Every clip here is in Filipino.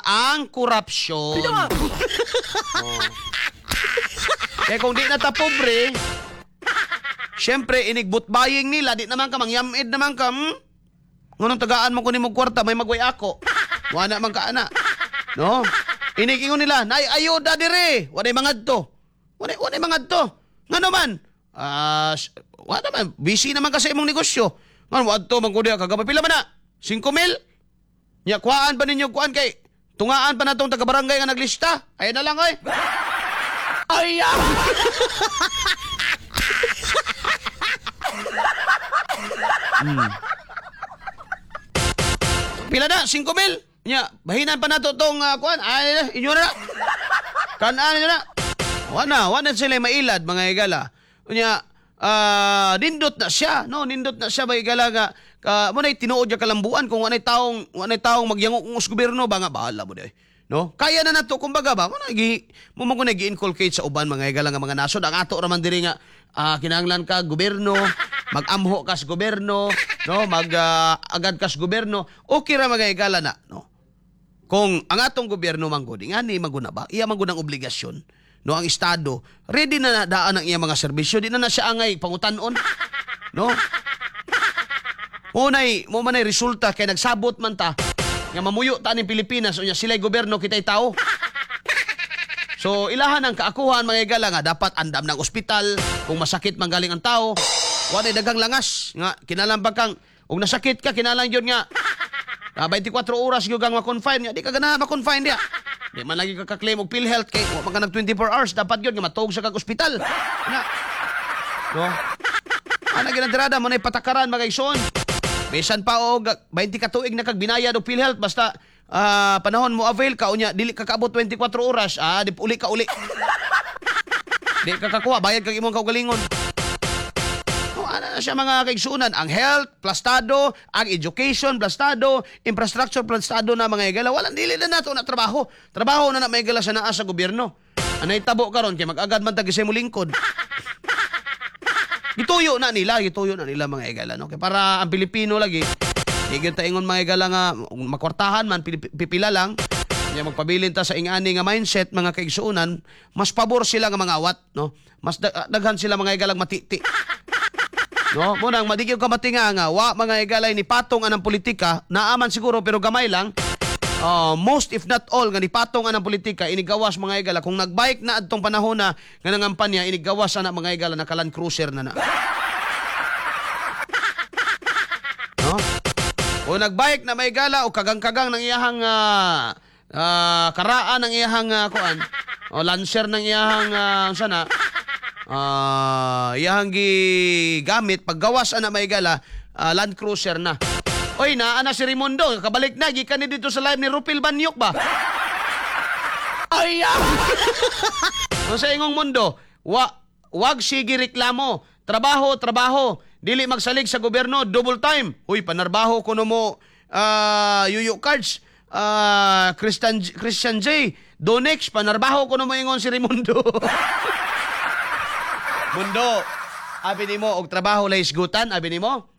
ang korupsyon. Oh. Kaya kung di na ta pobre, syempre, inigbutbaying nila, di naman ka, mangyamid naman ka, ngunong tagaan mo kunin mo kwarta, may magway ako. Wala man ka, ana. No? Inigingon nila, nay, ayuda dire. Wala mga to. Wala mga to. Nga naman, wala naman, busy naman kasi imong negosyo. Nga naman, to, mangkudiya, kagapay, pila man na? 5,000? Nya, kuhaan pa ninyo, kuhaan kay, tungaan pa na itong taga-barangay nga naglista. Ayun na lang, oy. Ay, Pila na? 5,000? Nya, bahinan pa na ito itong kuhan. Ay, inyo na. Kanaan nyo na. Wana sila mailad, mga igala. Nya, nindot na siya, no? Nindot na siya, mga igala nga. Muna'y tinuod niya kalambuan kung wana'y taong magyangok ng gobyerno, ba nga, bahala mo day. No? Kaya na nato, kumbaga ba, mo na gi-inculcate sa uban, mga igala nga mga nasod. Ang ato raman diri nga, kinahanglan ka gobyerno, mag-amho ka sa gobyerno, no, agad ka sa gobyerno, okay ra mga igala na, no. Kung ang atong gobyerno manggod, ngani maguna ba? Iya manggod ang obligasyon, no, ang estado, ready na daan ang iya mga serbisyo, di na siya angay pangutan-on, no. Mo manay resulta kay nagsabot man ta nga mamuyo ta ning Pilipinas unya sila'y gobyerno kita'y tao. So, ilahan ang kaakuhan, mga igala nga, dapat andam ng ospital, kung masakit manggaling ang tao, wala dagang langas, nga, kinalambag kang, kung nasakit ka, kinalang yun nga, 24 oras yung gang ma-confine, nga, di ka ganahan ma-confine diya. Di man lagi ka ka-claim og PhilHealth, kay, wag ka nag 24 hours, dapat yun, nga, matawag sa kag ospital. Nga, no? Ano ginadrada mo na ipatakaran, mga igsoon. Bisan pa og 20 ka tuig na kag binayad og PhilHealth basta panahon mo avail ka unya dili ka kaabot 24 oras di uli ka uli. Di ka kakuha bayad kag imong kaugalingon. Ano na siya mga kaigsunan, ang health plastado, ang education plastado, infrastructure plastado na mga igala, wala dili na nato na trabaho. Trabaho na may igala sa naa sa gobyerno. Anay tabo karon kay mag-agad man tag mo lingkod. Gituyo na nila mga igala, no? Kaya para ang Pilipino lagi, higit taingon mga igala nga, makwartahan man, pipila lang, kaya magpabilin ta sa ingani nga mindset, mga kaigsuunan, mas pabor sila nga mga awat, no? Mas daghan sila mga igalang matiti. No? Munang, madigyo ka matinga nga, mga igalay ni patong anang politika, naaman siguro pero gamay lang, most if not all nga ni patong anang politika inigawas mga igala kung nagbike na adtong panahon na nga nangampanya inigawas ana mga igala na Land Cruiser na. No? O nagbike na mga igala o kagang-kagang ng iyahang karaan ng iyahang kuan o Lancer ng iyahang sana iyahang gamit paggawas ana mga igala Land Cruiser na. Oy, ana si Raimundo, kabalik na, gikan ni dito sa live ni Rupil Banyok ba? Ay, o sa ingong mundo, wag sige reklamo, trabaho, dili magsalig sa gobyerno, double time. Uy, panarbaho kuno mo, Yuyo Cards, Christian J, Donex, panarbaho kuno mo ingon si Raimundo. Mundo, abi ni mo, og trabaho lay isgutan, abi ni mo?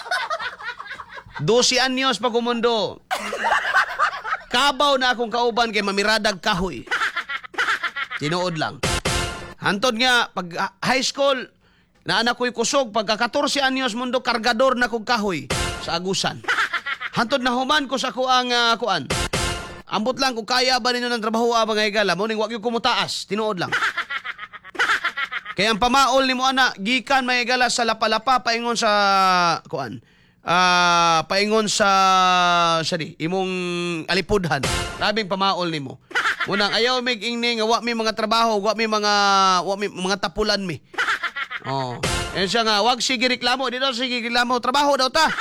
12 anyos pa kumundo. Kabaw na akong kauban kay mamiradag kahoy. Tinuod lang. Hantod nga, pag high school, naanak ko'y kusog. Pagka 14 anyos mundo, kargador na kong kahoy sa agusan. Hantod na human ko sa kuang kuan. Ambot lang kung kaya ba ninyo ng trabaho mga igala. Muning wag yung kumutaas. Tinuod lang. Kaya ang pamaol ni mo ana, gikan mga igala sa lapalapa, paingon sa kuan. Paingon sa imong alipudhan. Labing pamaol nimo. Unang ayaw mig ingning wa mi mga trabaho, wa mi mga tapulan mi. Oh. En siya nga wag sige reklamo, di daw sige reklamo, trabaho daw ta.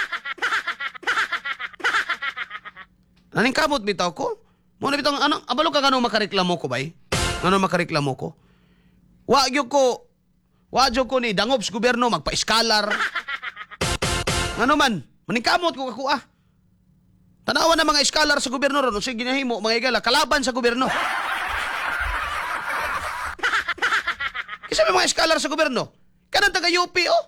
Naning kamot bitaw ko. Mo na bitaw ano, abalo ka kanong makareklamo ko bay? Kanong makareklamo ko? Wa gyud ko ni dangob sa gobyerno magpa-eskalar. Ano man, maningkamot ko kakuha. Tanawan na mga eskalar sa gobyerno ron, sige ginahimo, mga igala, kalaban sa gobyerno. Kasi may mga eskalar sa gobyerno, kanang taga-UP, oh.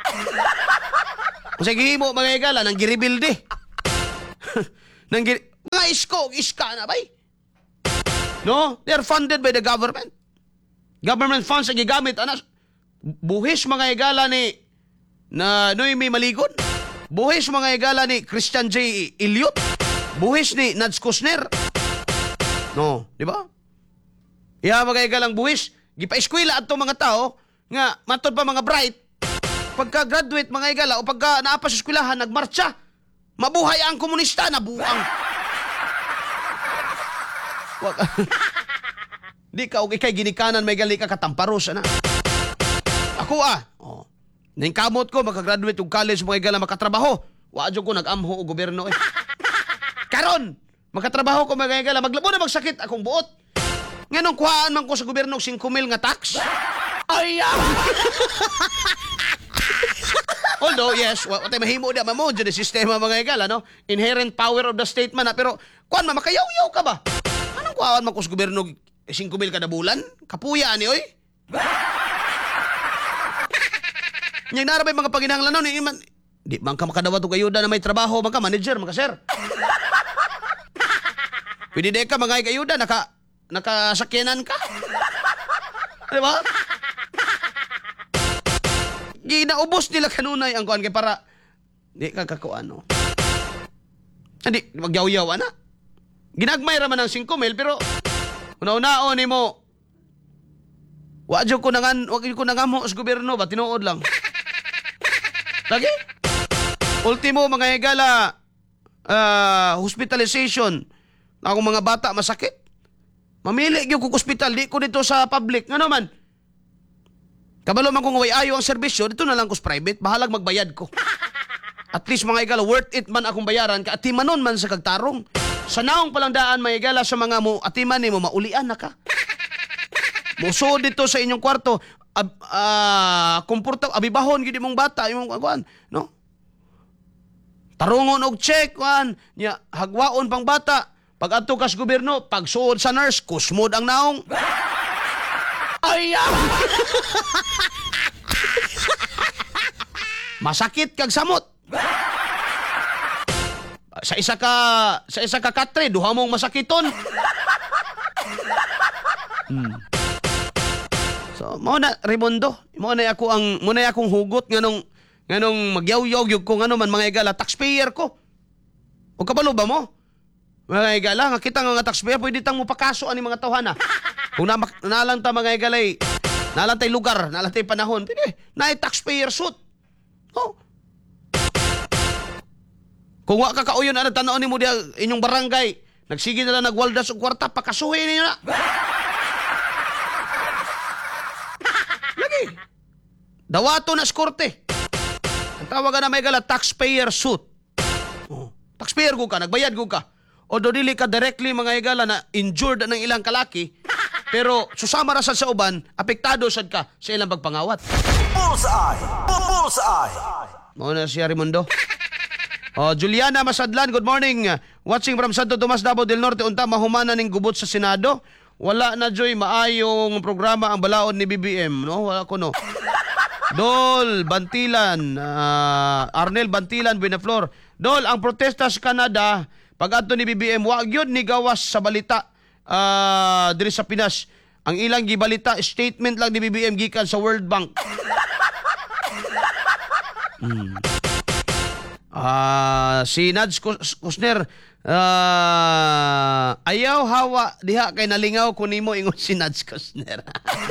Kung sige himo, mga igala, nang giribilde. isko, iska na bay. No? They're funded by the government. Government funds ang gigamit, anas. Buhis mga igala ni na Noemi Maligon. Buhis mga igala ni Christian J. Elliot. Buhis ni Nads Kusner. No, di ba? Iya mga igalang buhis. Gipa-eskwela ato mga tao nga matod pa mga bright. Pagka-graduate mga igala o pagka naapa sa eskwelahan, nagmarcha. Mabuhay ang komunista, nabuang. Wag. Di ka og ikay ginikanan may gali ka katamparos ana. Ako oh. Ning kamot ko makagraduate og college mga igala makatrabaho. Wa jud ko nag-amho og gobyerno eh. Karon, makatrabaho ko mga igala maglabo na magsakit akong buot. Nganong kuhaan man ko sa gobyerno og 5,000 nga tax? Ay! Although, yes, watay mahimo di mo dyan sistema mga igala, no? Inherent power of the state man, pero kuhaan man, makayaw-yaw ka ba? Anong kuhaan man ko sa gobyerno 5,000 kada bulan? Kapuya ni, oy? Yang narabay mga paginahanglan nun, di man ka makadawat o kayuda na may trabaho, man ka manager, man ka sir. Pwede di ka mga kayuda, nakasakyanan ka. Di ba? Ginaubos nila kanunay ang kuan kay para di ka kakuano. Hindi, magyaw-yaw na. Ginagmay raman ng 5,000 pero una-unaon ni mo wag ko nangamo sa gobyerno ba tinuod lang. Lagi? Ultimo mga higala hospitalization. Akong mga bata masakit. Mamili gyud ko hospital di ko dito sa public. Ngano man? Kabalo man kung way ayo ang serbisyo, dito na lang ko sa private, bahalag magbayad ko. At least mga igala, worth it man akong bayaran, ka atimanon man sa kagtarong. Sa naong palang daan, mga igala, sa mga mo atiman ni mo, maulian na ka. Muso dito sa inyong kwarto, komportable, abibahon, gini mong bata, yung kuan, no? Tarungon og check, kuan, nya, hagwaon pang bata. Pag ato kas gobyerno, pagsuod sa nurse, kusmod ang naong. Ay! Masakit kag samot. Sa isa ka katre, duha mong masakiton. So, mao na Raimundo, mao na akong hugot nganong magyaw-yaw gyud ko ngano man mga igala taxpayer ko. O kabalo ba mo? Mga igala nga kita nga taxpayer pwede tang mo pakaso ani mga tawhana. Kung nalang ta mga igalay, nalang tay lugar, nalang tay panahon, pwede, naay taxpayer suit. Oh. Kung wa ka kauyon, ano, tanaw ni mo diya inyong barangay, nagsige na lang nagwaldas o kwarta, pakasuhin niyo na. Lagi. Dawato na skorte. Ang tawagan na may gala, taxpayer suit. Oh. Taxpayer ko ka, nagbayad ko ka. O do dili ka directly mga igala na injured ng ilang kalaki, pero susama ra sad sa uban, apektado sad ka sa ilang pagpangawat. Bullseye! Bullseye! Mao na siya Raimundo. Juliana Masadlan, good morning. Watching from Santo Tomas, Davao del Norte. Unta mahumana ning gubot sa Senado. Wala na joy maayong programa ang balaod ni BBM, no? Wala ko no. Dol Bantilan, Arnel Bantilan Buenaflor. Dol, ang protesta sa Canada pag adto ni BBM wa gyud ni gawas sa balita. Diri sa Pinas, ang ilang gibalita statement lang ni BBM gikan sa World Bank. Si Nads Kusner, ayaw hawa diha kay nalingaw kunimo ingon si Nads Kusner.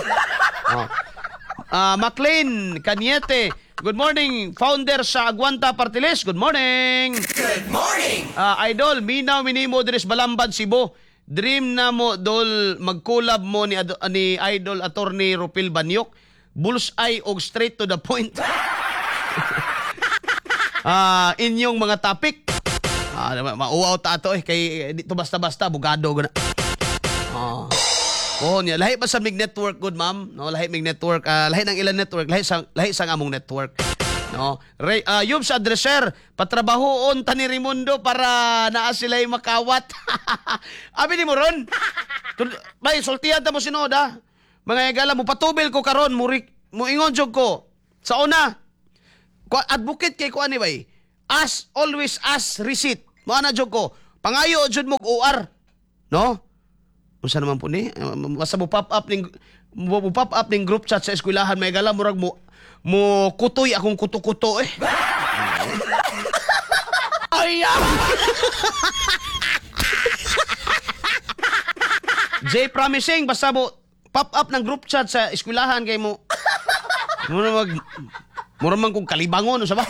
McLean Cañete, good morning. Founder sa Aguanta Party List, good morning. Good morning. Idol, minaw minimo diri sa Balambad, Cebu. Dream na mo, Dol, mag-collab mo ni Idol Attorney Rupil Banyok. Bullseye og straight to the point. Inyong mga topic. Mauaw tato kay dito basta-basta, bugado guna. Niya. Lahi ba sa mig network, good ma'am? No, lahi mig network. Lahi ng ilan network, lahi sa among network. No, yung sa addresser, patrabahoon ta ni Raimundo para naa sila'y makawat. Abi ni mo ron. Bay, sultihan ta mo sinoda. Mga igala mo patubil ko karon, mo ingon jog ko. Sa una, advocate kay ko ani bay. Always ask receipt. Mo ana jog ko. Pangayo jud mo OR. No? Unsa naman po ni? Basta mo pop up ning group chat sa eskwelahan may gala murag mo kutoy akong kuto-kuto eh. Ay! Jay promising basta mo pop up ng group chat sa eskwelahan kay mo. Mura man kong kalibangon sa ba?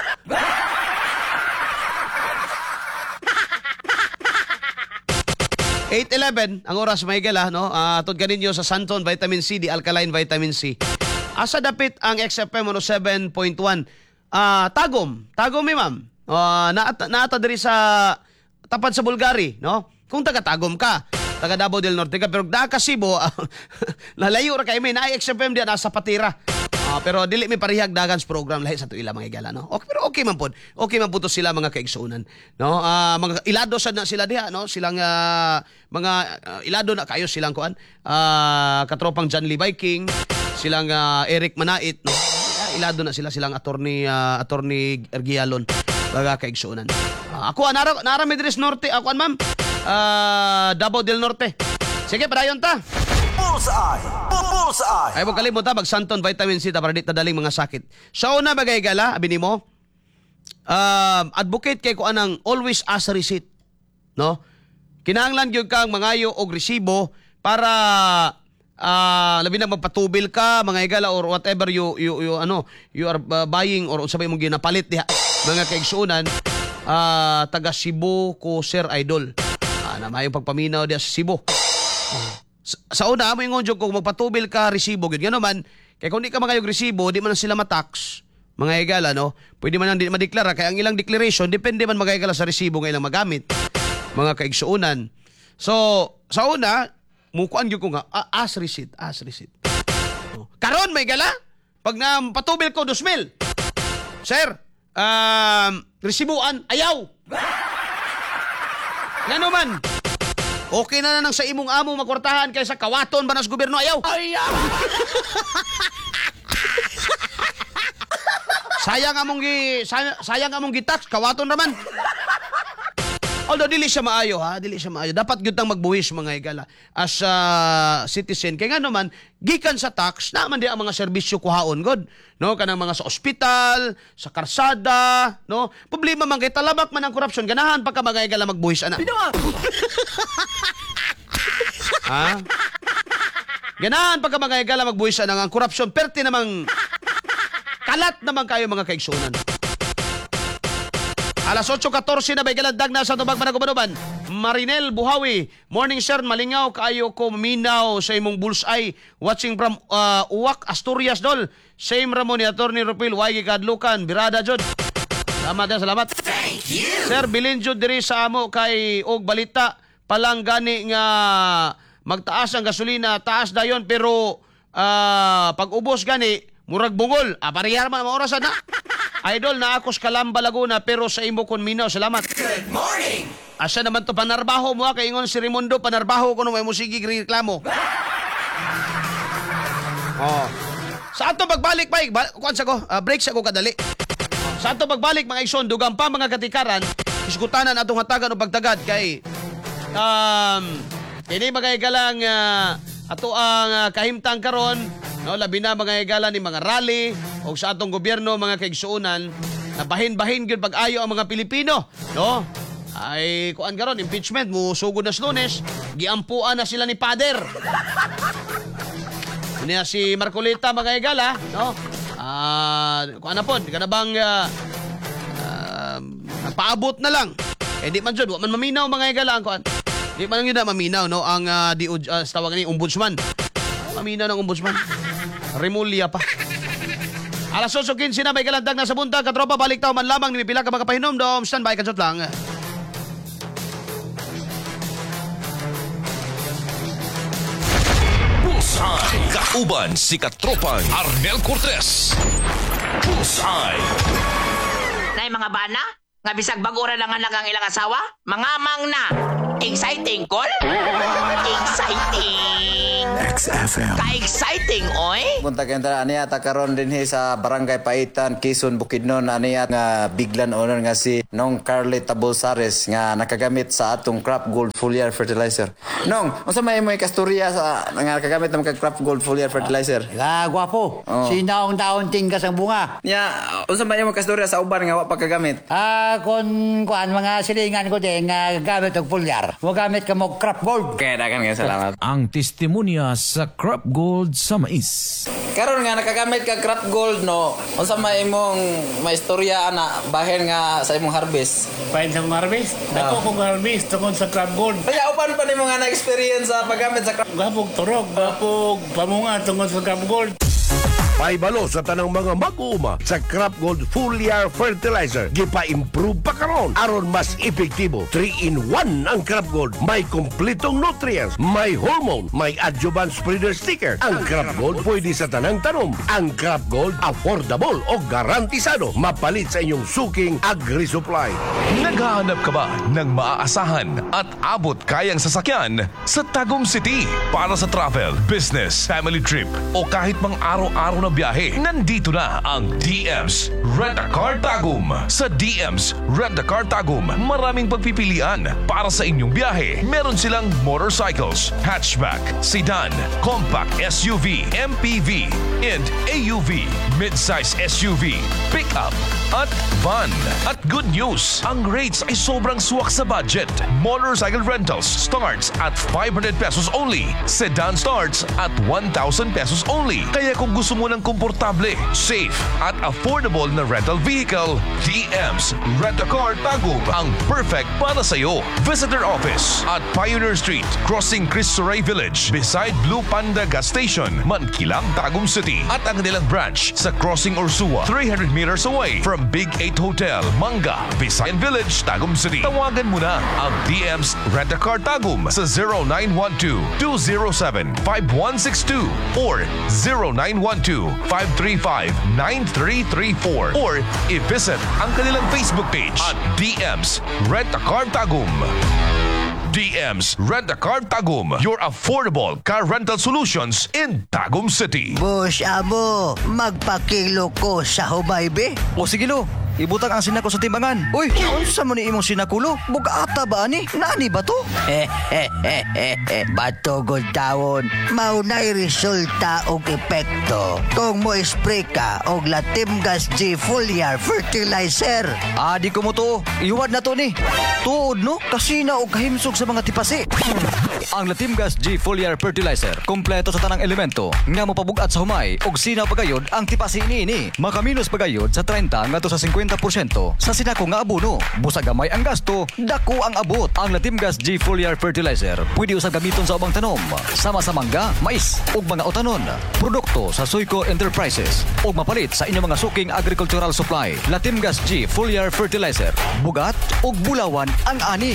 8:11 ang oras may gala no. Tod kaninyo sa Santon Vitamin C, di alkaline vitamin C. Asa dapit ang XFM 107.1. Tagom mi ma'am. Naata diri sa tapad sa Bulgari, no? Kung taga Tagom ka, taga Davao del Norte ka, pero da ka Cebu, lalayo ra kay may na XFM diyan nasa Patira. Pero dili mi parihag dagan sa program lahi sa tuila mga igala, no? Okay, pero okay man pod. Okay man pud to sila mga kaigsuonan, no? Mga ilado sad na sila diha, no? Silang mga ilado na kayo silang kuan. Katropang John Lee Viking, silang Eric Manait, no? Ilado na silang attorney Ergialon mga kaigsuonan. Ako nara Medres Norte, ako ma'am. Davao del Norte. Sige, padayon ta. Bullseye. Ay mo kalimot ha, mag-Santon Vitamin C para di tadaling mga sakit. Sa una bagay gala, abi nimo, advocate kay ko anang always ask a receipt, no? Kinahanglan gyud kang mangayo og resibo para labi na magpatubil ka mga igala or whatever you are buying or sabay mong ginapalit diha mga kaigsuonan. Taga Cebu ko Sir Idol. Na maayong pagpaminaw diha sa Cebu. Sa una, mo yung kung magpatubil ka, resibo, gano'n man, kaya kung di ka magayog resibo, di man sila matax, mga igala, no? Pwede man lang di madeklara, kaya ang ilang declaration, depende man magayagala sa resibo ng ilang magamit, mga kaigsuunan. So, sa una, mukuan yung ko nga, as receipt. Karon, may gala, pag na patubil ko, 2,000, sir, resibuan, ayaw! Ngano man? Okay na nang sa imong amo makwartahan kaysa kawaton ba nas gobyerno ayaw? Sayang among gitax kawaton raman. Although dili siya maayo ha, dili siya maayo. Dapat gyud tang magbuhis mga igala as citizen kay ngano man gikan sa tax na man di ang mga serbisyo kuhaon god, no? Kanang mga sa ospital, sa karsada, no? Problema man kay talabak man ang korupsyon ganahan pa ka mga igala magbuhis ana. Ha? Ganahan pa ka mga igala magbuhis ana ang korupsyon perti namang kalat naman kayo mga kaigsunan. Alas 8:14 na baigalandag na sa tubag managubanuban. Marinel Buhawi, morning sir, malingaw kayo ko minaw sa imong bullseye watching from Uwak, Asturias dol. Same Ramon ni Attorney Rupil, Waigi Kadlukan, Birada jud. Salamat. Thank you. Sir, bilin jud diri sa amo kay og balita palang gani nga magtaas ang gasolina, taas dayon pero pag ubos gani murag bungol. Parehar man ang orasan na. Idol na ako sa Calamba, Laguna pero sa imo kon minaw. Salamat. Good morning. Asa naman to panarbaho mo kay ingon si Raimundo panarbaho ko no may musigi reklamo. Sa ato pagbalik kuan sa ko, break sa ko kadali. Sa ato pagbalik mga igsoon dugang pa mga katikaran, iskutanan atong hatagan og pagtagad kay kini mga igalang ato ang kahimtang karon. No, labi na mga higala ni mga rally o sa atong gobyerno mga kaigsuunan na bahin-bahin gyud pag-ayo ang mga Pilipino, no? Ay kuan karon impeachment mo sugod na Lunes, giampuan na sila ni Pader. Niya si Marcolita mga higala, no? Kuan na pod, kana bang paabot na lang. Di man jud wa man maminaw mga higala ang kuan. Di man gyud maminaw no ang tawag ni ombudsman. Maminaw ng ombudsman. Remulia pa. Alas 8:15 na may galandag na sa buntag. Katropa, balik tao man lamang ni pila ka mga pahinom dom. Standby ka lang. Bullseye. Kauban si Katropang Arnel Cortez. Bullseye. Nay mga bana, nga bisag bagura lang ang ilang asawa, mangamang na. Exciting call? Exciting. Mix FM. Ka-exciting, oy! Punta kayo aniya karon din sa Barangay Paitan, Quezon, Bukidnon aniya nga biglan owner nga si Nong Carly Tabulsares nga nakagamit sa atong Crop Gold Foliar Fertilizer. Nong, unsa may kasturya sa nga nakagamit ng Crop Gold Foliar Fertilizer? Gwapo. Oh. Sinaong taon tingkas ang bunga. Nya, unsa may kasturya sa uban nga wa pagkagamit? Kung mga silingan ko din nga gamit og pulyar. Mo gamit ka mo crop gold. Kaya dagan nga salamat. Ang testimonya sa Crop Gold sa mais. Karon nga nakagamit ka Crop Gold no. Unsa may imong maistorya ana bahin nga sa imong harvest? Pain sa harvest. Dako kong harvest tungkol sa crop gold. Kaya upan pa nimo nga na-experience sa paggamit sa crop. Gapog turok, gapog pamunga tungkol sa crop gold. Paibalo sa tanang mga mag-uuma sa Crop Gold Foliar Fertilizer. Gipa-improve pa karon aron mas epektibo. 3-in-1 ang Crop Gold. May kompletong nutrients, may hormone, may adjuvant spreader sticker. Ang Crop Gold pwede sa tanang tanom. Ang Crop Gold affordable o garantisado. Mapalit sa inyong suking agri-supply. Naghahanap ka ba ng maaasahan at abot kayang sasakyan sa Tagum City para sa travel, business, family trip o kahit mang araw-araw na biyahe? Nandito na ang DM's Rent-A-Car Tagum. Sa DM's Rent-A-Car Tagum, maraming pagpipilian para sa inyong biyahe. Meron silang motorcycles, hatchback, sedan, compact SUV, MPV, and AUV, midsize SUV, pickup, at van. At good news, ang rates ay sobrang swak sa budget. Motorcycle rentals starts at 500 pesos only. Sedan starts at 1,000 pesos only. Kaya kung gusto mo ng komportable, safe, at affordable na rental vehicle, DM's Rent-A-Car Tagum ang perfect para sa'yo. Visit their office at Pioneer Street, crossing Cristo Rey Village, beside Blue Panda Gas Station, Mankilang, Tagum City. At ang nilang branch sa Crossing Ursua, 300 meters away from Big 8 Hotel, Manga, Visayan Village, Tagum City. Tawagan mo na ang DM's Rent-A-Car Tagum sa 0912-207-5162 or 0912-535-9334 or i-visit ang kanilang Facebook page at DM's Rent-A-Car Tagum. DM's Rent-A-Car Tagum, your affordable car rental solutions in Tagum City. Boss Amo, magpakilo ko sa Humaybe. O sige lo, ibutang ang sinako sa timbangan. Uy, unsa mo ni imong sinakulo? Bugata ba ani? Nani ba to? Batugod tawon, maunay resulta og epekto. Kung mo spray ka og Latimgas G Foliar Fertilizer. Di ko mo to. Iwad na to ni. Tuod no, kasina og kahimsog sa mga tipasi. Ang Latimgas G Foliar Fertilizer, kompleto sa tanang elemento nga mopabugat sa humay og sinaw pagayod ang tipasi niini. Makaminos pagayod sa 30 ngadto sa 50% sa sinako nga abono. Busa gamay ang gasto, dako ang abot. Ang Latimgas G Foliar Fertilizer pwede usab gamiton sa ubang tanom, sama sa mangga, mais ug mga utanon. Produkto sa Suico Enterprises ug mapalit sa inyong mga suking agricultural supply. Latimgas G Foliar Fertilizer, bugat ug bulawan ang ani.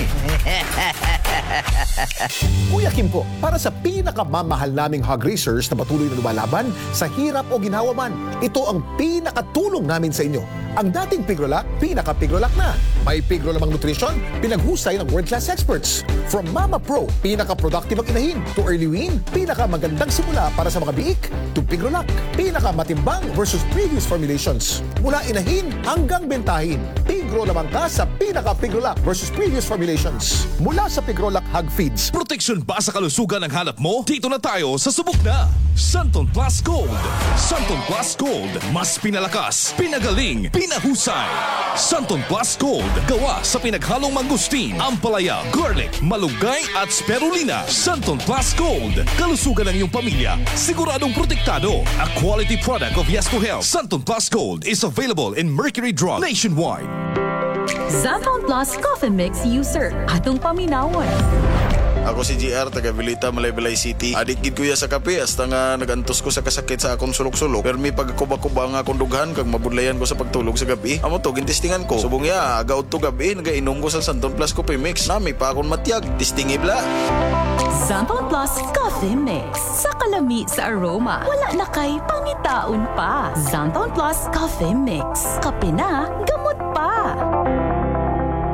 Kuya Kim po, para sa pinakamamahal naming hog racers na patuloy na lumalaban sa hirap o ginhawa man, ito ang pinakatulong namin sa inyo. Ang dating Pigrolac, pinaka-Pigrolac na. May Pigro lamang nutrition, pinaghusay ng world-class experts. From Mama Pro, pinaka-productive ang inahin, to Early Wean, pinaka-magandang simula para sa mga biik, to Pigrolac, pinaka-matimbang versus previous formulations. Mula inahin hanggang bentahin, Pigro lamang ka sa pinaka-Pigrolac versus previous formulations. Mula sa Pigrolac Hog Feeds. Proteksyon ba sa kalusugan ang hanap mo? Dito na tayo sa subok na Santon Plus Gold. Santon Plus Gold, mas pinalakas, pinagaling, pinahusay. Santon Plus Gold, gawa sa pinaghalong mangustin, ampalaya, garlic, malunggay at spirulina. Santon Plus Gold, kalusugan ng iyong pamilya, siguradong protektado. A quality product of Yes to Health. Santon Plus Gold is available in Mercury Drug nationwide. Santon Plus Coffee Mix User, atong paminawan. Ako si GR, taga Vilita, Malaybalay City. Adik gid kuya sa kape, hasta nga nagantos ko sa kasakit sa akong sulok-sulok. Pero may pagkuba-kuba nga akong dughan, kag mabudlayan ko sa pagtulog sa gabi. Amo to, gintistingan ko. Subong ya, agaw to gabi, nagainom ko sa Santon Plus Coffee Mix. Nami pa akong matiyag, tistingibla. Santon Plus Coffee Mix. Sa kalami sa aroma, wala na kay pangitaon pa. Santon Plus Coffee Mix. Kape na, gamot pa.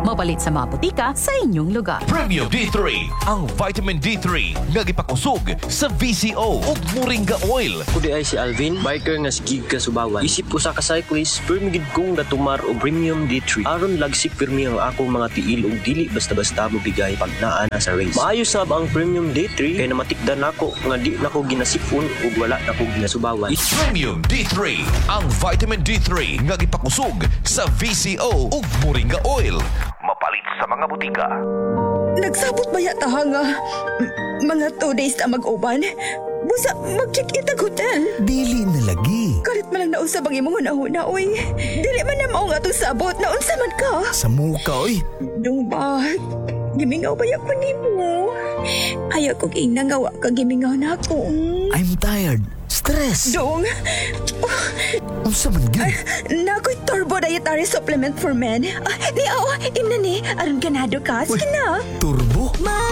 Mapalit sa mga butika sa inyong lugar. Premium D3, ang vitamin D3 nga gipakusog sa VCO ug Moringa Oil. Kudi ay si Alvin, biker nga sigig ka Subawan. Isip ko sa ka-cyclist, permigid kong natumar o Premium D3. Aron lagsik pirmi ang akong mga tiil ug dili basta-basta mo bigay pag naa na sa race. Maayo sab ang Premium D3 kay namatikdan nako nga di nako ginasipon ug wala nako ginasubawan. Premium D3, ang vitamin D3 nga gipakusog sa VCO ug Moringa Oil. Mapalit sa mga butika. Nagsabot ba yata nga mga 2 days na mag-uban? Busa mag-check-in tag hotel. Dili na lagi. Kalit man lang naunsa bang imong hunahuna, oy. Dili man na mao nga itong sabot. Naunsa man ka. Sa muka, oy. Dong ba? Gimingaw ba ko nimo? Ayaw ko ginangawa ka gimingaw na ako. I'm tired. Stress. Dong. Unsa man gyud? Nakoy turbo dietary supplement for men. Di imna ni. Aron ganado ka. Sige na. Turbo?